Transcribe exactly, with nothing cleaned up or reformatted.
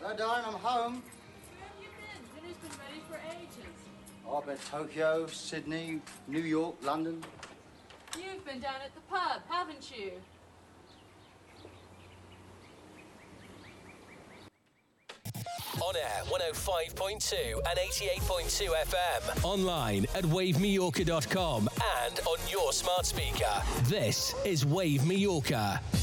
Hello, darling, I'm home. Where have you been? Dinner's been ready for ages. Oh, I've been to Tokyo, Sydney, New York, London. You've been down at the pub, haven't you? On air, one oh five point two and eighty-eight point two F M. Online at wave mallorca dot com and on your smart speaker. This is Wave Mallorca.